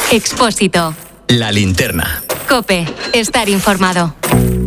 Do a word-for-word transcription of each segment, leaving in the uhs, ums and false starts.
Expósito. La linterna. COPE. Estar informado.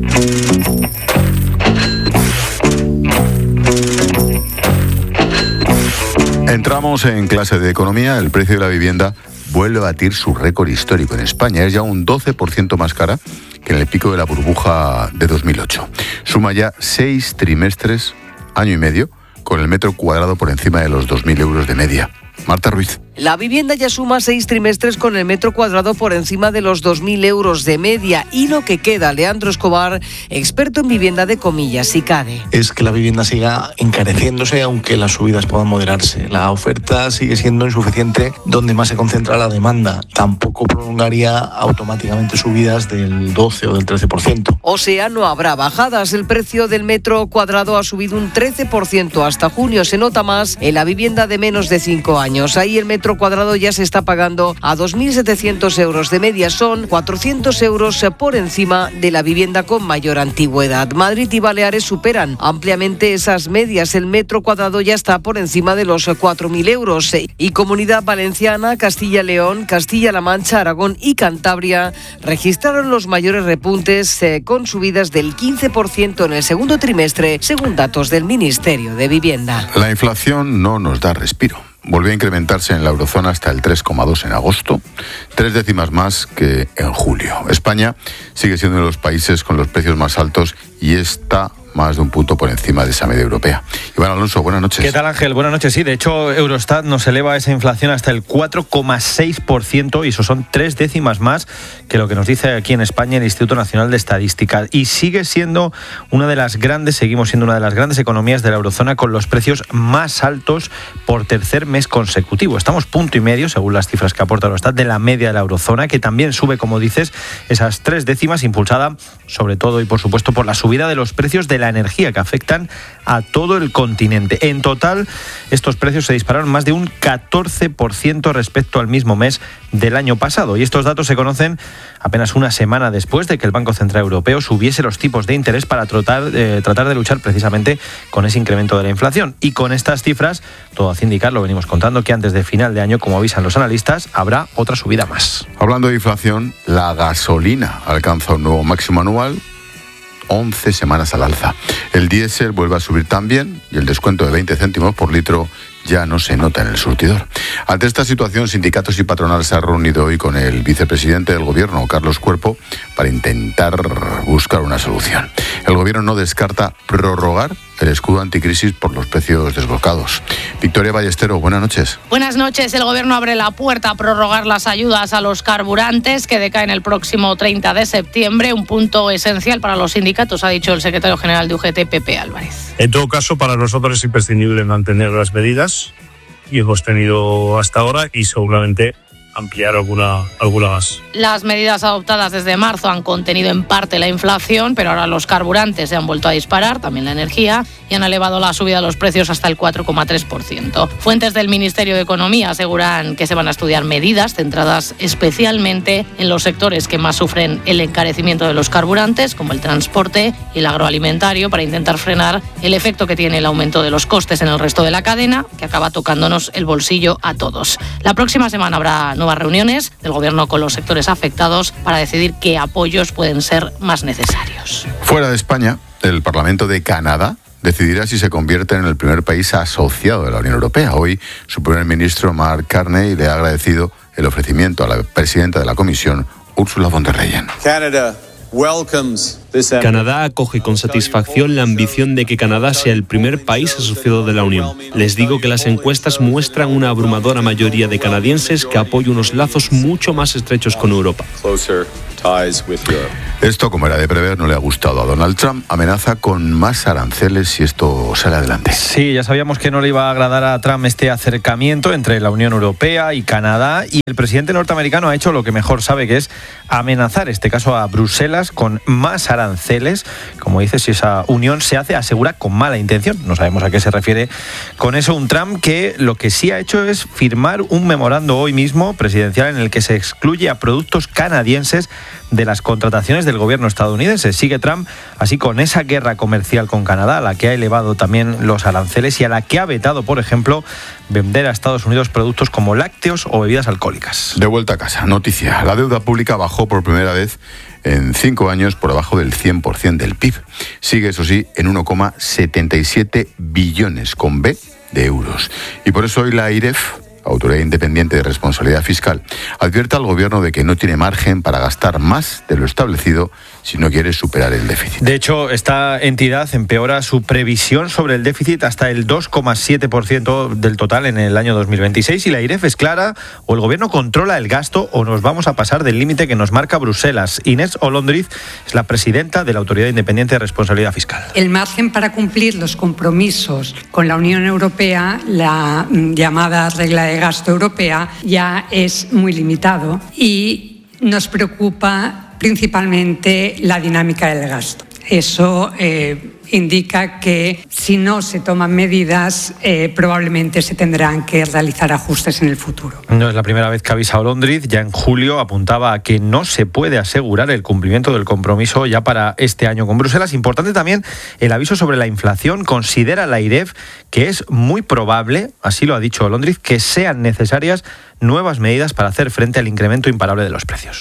Entramos en clase de economía. El precio de la vivienda vuelve a batir su récord histórico en España. Es ya un doce por ciento más cara que en el pico de la burbuja de dos mil ocho. Suma ya seis trimestres, año y medio, con el metro cuadrado por encima de los dos mil euros de media. Marta Ruiz. La vivienda ya suma seis trimestres con el metro cuadrado por encima de los dos mil euros de media. Y lo que queda, Leandro Escobar, experto en vivienda de comillas, SICADE. Es que la vivienda siga encareciéndose aunque las subidas puedan moderarse. La oferta sigue siendo insuficiente donde más se concentra la demanda. Tampoco prolongaría automáticamente subidas del doce o del trece por ciento. O sea, no habrá bajadas. El precio del metro cuadrado ha subido un trece por ciento hasta junio. Se nota más en la vivienda de menos de cinco años. Ahí el metro cuadrado ya se está pagando a dos mil setecientos euros de media. Son cuatrocientos euros por encima de la vivienda con mayor antigüedad. Madrid y Baleares superan ampliamente esas medias. El metro cuadrado ya está por encima de los cuatro mil euros. Y Comunidad Valenciana, Castilla-León, Castilla-La Mancha, Aragón y Cantabria registraron los mayores repuntes eh, con subidas del quince por ciento en el segundo trimestre, según datos del Ministerio de Vivienda. La inflación no nos da respiro. Volvió a incrementarse en la eurozona hasta el tres coma dos en agosto, tres décimas más que en julio. España sigue siendo uno de los países con los precios más altos y está más de un punto por encima de esa media europea. Iván Alonso, buenas noches. ¿Qué tal, Ángel? Buenas noches. Sí, de hecho, Eurostat nos eleva esa inflación hasta el cuatro coma seis por ciento y eso son tres décimas más que lo que nos dice aquí en España el Instituto Nacional de Estadística. Y sigue siendo una de las grandes, seguimos siendo una de las grandes economías de la eurozona con los precios más altos por tercer mes consecutivo. Estamos punto y medio, según las cifras que aporta Eurostat, de la media de la eurozona, que también sube, como dices, esas tres décimas, impulsada sobre todo y por supuesto por la subida de los precios de la energía que afectan a todo el continente. En total, estos precios se dispararon más de un catorce por ciento respecto al mismo mes del año pasado. Y estos datos se conocen apenas una semana después de que el Banco Central Europeo subiese los tipos de interés para tratar, eh, tratar de luchar precisamente con ese incremento de la inflación. Y con estas cifras, todo hace indicar, lo venimos contando, que antes de final de año, como avisan los analistas, habrá otra subida más. Hablando de inflación, la gasolina alcanza un nuevo máximo anual, once semanas al alza. El diésel vuelve a subir también y el descuento de veinte céntimos por litro ya no se nota en el surtidor. Ante esta situación, sindicatos y patronal se han reunido hoy con el vicepresidente del Gobierno, Carlos Cuerpo, para intentar buscar una solución. El Gobierno no descarta prorrogar el escudo anticrisis por los precios desbocados. Victoria Ballestero, buenas noches. Buenas noches. El Gobierno abre la puerta a prorrogar las ayudas a los carburantes que decaen el próximo treinta de septiembre, un punto esencial para los sindicatos, ha dicho el secretario general de U G T, Pepe Álvarez. En todo caso, para nosotros es imprescindible mantener las medidas y hemos tenido hasta ahora y seguramente ampliar alguna, alguna más. Las medidas adoptadas desde marzo han contenido en parte la inflación, pero ahora los carburantes se han vuelto a disparar, también la energía, y han elevado la subida de los precios hasta el cuatro coma tres por ciento. Fuentes del Ministerio de Economía aseguran que se van a estudiar medidas centradas especialmente en los sectores que más sufren el encarecimiento de los carburantes, como el transporte y el agroalimentario, para intentar frenar el efecto que tiene el aumento de los costes en el resto de la cadena, que acaba tocándonos el bolsillo a todos. La próxima semana habrá nuevas reuniones del Gobierno con los sectores afectados para decidir qué apoyos pueden ser más necesarios. Fuera de España, el Parlamento de Canadá decidirá si se convierte en el primer país asociado de la Unión Europea. Hoy, su primer ministro, Mark Carney, le ha agradecido el ofrecimiento a la presidenta de la Comisión, Ursula von der Leyen. Canada Canadá acoge con satisfacción la ambición de que Canadá sea el primer país asociado de la Unión. Les digo que las encuestas muestran una abrumadora mayoría de canadienses que apoya unos lazos mucho más estrechos con Europa. Esto, como era de prever, no le ha gustado a Donald Trump. Amenaza con más aranceles si esto sale adelante. Sí, ya sabíamos que no le iba a agradar a Trump este acercamiento entre la Unión Europea y Canadá, y el presidente norteamericano ha hecho lo que mejor sabe, que es amenazar, en este caso a Bruselas, con más aranceles. Como dice, si esa unión se hace, asegura, con mala intención. No sabemos a qué se refiere con eso un Trump que lo que sí ha hecho es firmar un memorando hoy mismo presidencial en el que se excluye a productos canadienses de las contrataciones del gobierno estadounidense. Sigue Trump así con esa guerra comercial con Canadá, a la que ha elevado también los aranceles y a la que ha vetado, por ejemplo, vender a Estados Unidos productos como lácteos o bebidas alcohólicas. De vuelta a casa, noticia. La deuda pública bajó por primera vez en cinco años por debajo del cien por ciento del P I B. Sigue, eso sí, en uno coma setenta y siete billones con B de euros. Y por eso hoy la AIREF, Autoridad Independiente de Responsabilidad Fiscal, advierte al gobierno de que no tiene margen para gastar más de lo establecido si no quiere superar el déficit. De hecho, esta entidad empeora su previsión sobre el déficit hasta el dos coma siete por ciento del total en el año dos mil veintiséis, y la AIREF es clara: o el gobierno controla el gasto o nos vamos a pasar del límite que nos marca Bruselas. Inés Olondriz es la presidenta de la Autoridad Independiente de Responsabilidad Fiscal. El margen para cumplir los compromisos con la Unión Europea, la llamada regla de gasto europea, ya es muy limitado y nos preocupa principalmente la dinámica del gasto. Eso eh, indica que si no se toman medidas, eh, probablemente se tendrán que realizar ajustes en el futuro. No es la primera vez que avisa Olondriz. Ya en julio apuntaba a que no se puede asegurar el cumplimiento del compromiso ya para este año con Bruselas. Importante también el aviso sobre la inflación. Considera la AIREF que es muy probable, así lo ha dicho Olondriz, que sean necesarias nuevas medidas para hacer frente al incremento imparable de los precios.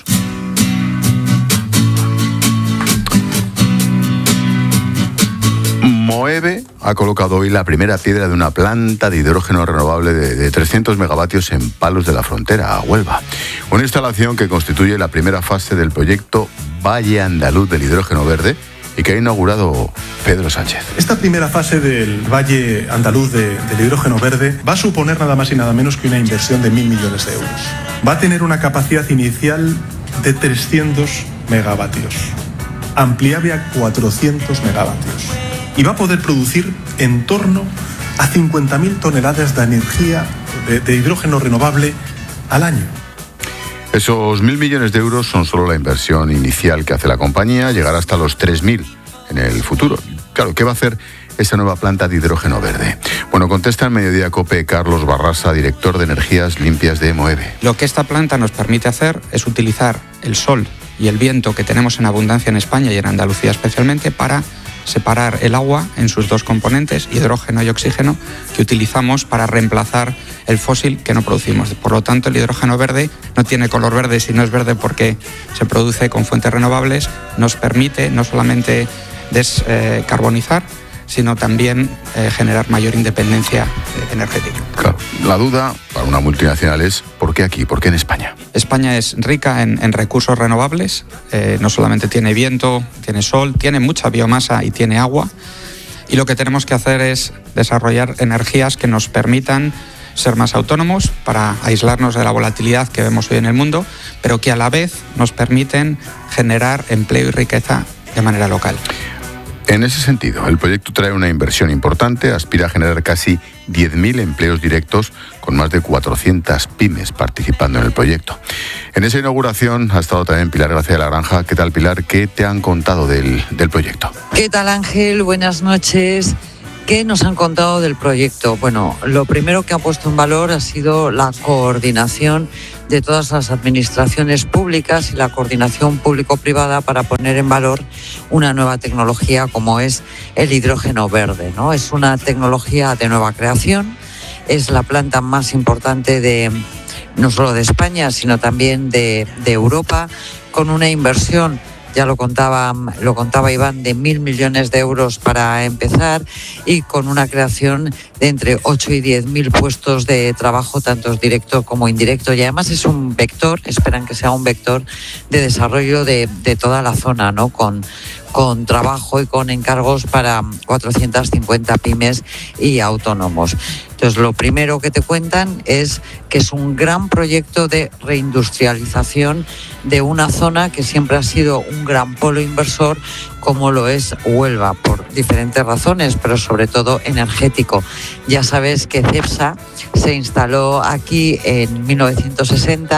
Moeve ha colocado hoy la primera piedra de una planta de hidrógeno renovable de, de trescientos megavatios en Palos de la Frontera, a Huelva. Una instalación que constituye la primera fase del proyecto Valle Andaluz del Hidrógeno Verde y que ha inaugurado Pedro Sánchez. Esta primera fase del Valle Andaluz de, del Hidrógeno Verde va a suponer nada más y nada menos que una inversión de mil millones de euros. Va a tener una capacidad inicial de trescientos megavatios, ampliable a cuatrocientos megavatios. Y va a poder producir en torno a cincuenta mil toneladas de energía de, de hidrógeno renovable al año. Esos mil millones de euros son solo la inversión inicial que hace la compañía, llegará hasta los tres mil en el futuro. Claro, ¿qué va a hacer esa nueva planta de hidrógeno verde? Bueno, contesta en Mediodía COPE Carlos Barrasa, director de Energías Limpias de Moeve. Lo que esta planta nos permite hacer es utilizar el sol y el viento que tenemos en abundancia en España y en Andalucía especialmente para separar el agua en sus dos componentes, hidrógeno y oxígeno, que utilizamos para reemplazar el fósil que no producimos. Por lo tanto, el hidrógeno verde no tiene color verde si no es verde porque se produce con fuentes renovables, nos permite no solamente descarbonizar, sino también eh, generar mayor independencia eh, energética. Claro, la duda para una multinacional es ¿por qué aquí? ¿Por qué en España? España es rica en, en recursos renovables, eh, no solamente tiene viento, tiene sol, tiene mucha biomasa y tiene agua, y lo que tenemos que hacer es desarrollar energías que nos permitan ser más autónomos para aislarnos de la volatilidad que vemos hoy en el mundo, pero que a la vez nos permiten generar empleo y riqueza de manera local. En ese sentido, el proyecto trae una inversión importante, aspira a generar casi diez mil empleos directos con más de cuatrocientas pymes participando en el proyecto. En esa inauguración ha estado también Pilar Gracia de la Granja. ¿Qué tal, Pilar? ¿Qué te han contado del, del proyecto? ¿Qué tal, Ángel? Buenas noches. ¿Qué nos han contado del proyecto? Bueno, lo primero que han puesto en valor ha sido la coordinación de todas las administraciones públicas y la coordinación público-privada para poner en valor una nueva tecnología como es el hidrógeno verde, ¿no? Es una tecnología de nueva creación, es la planta más importante de no solo de España, sino también de, de Europa, con una inversión, ya lo contaba, lo contaba Iván, de mil millones de euros para empezar y con una creación de entre ocho y diez mil puestos de trabajo, tanto directo como indirecto. Y además es un vector, esperan que sea un vector de desarrollo de, de toda la zona, ¿no? Con, con trabajo y con encargos para cuatrocientas cincuenta pymes y autónomos. Entonces, lo primero que te cuentan es que es un gran proyecto de reindustrialización de una zona que siempre ha sido un gran polo inversor, como lo es Huelva, por diferentes razones, pero sobre todo energético. Ya sabes que Cepsa se instaló aquí en mil novecientos sesenta